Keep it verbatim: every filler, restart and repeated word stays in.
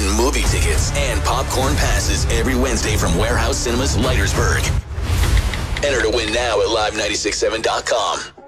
win movie tickets and popcorn passes every Wednesday from Warehouse Cinemas, Leitersburg. Enter to win now at live nine six seven dot com.